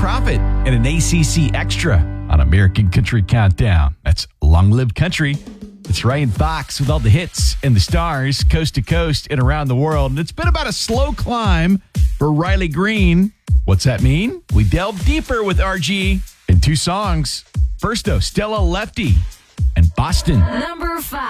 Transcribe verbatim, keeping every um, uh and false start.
Prophet and an A C C Extra on American Country Countdown. That's Long Live Country. It's Ryan Fox with all the hits and the stars coast to coast and around the world. And it's been about a slow climb for Riley Green. What's that mean? We delve deeper with R G in two songs. First, though, Stella Lefty and Boston. Number five.